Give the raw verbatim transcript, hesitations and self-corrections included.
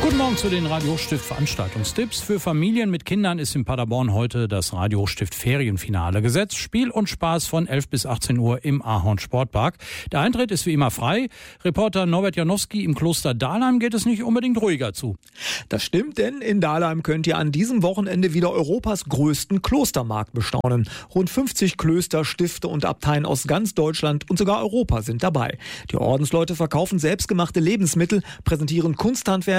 Guten Morgen zu den Radio-Stift-Veranstaltungstipps. Für Familien mit Kindern ist in Paderborn heute das Radio-Stift-Ferienfinale gesetzt. Spiel und Spaß von elf bis achtzehn Uhr im Ahorn Sportpark. Der Eintritt ist wie immer frei. Reporter Norbert Janowski: Im Kloster Dahlheim geht es nicht unbedingt ruhiger zu. Das stimmt, denn in Dahlheim könnt ihr an diesem Wochenende wieder Europas größten Klostermarkt bestaunen. Rund fünfzig Klöster, Stifte und Abteien aus ganz Deutschland und sogar Europa sind dabei. Die Ordensleute verkaufen selbstgemachte Lebensmittel, präsentieren Kunsthandwerk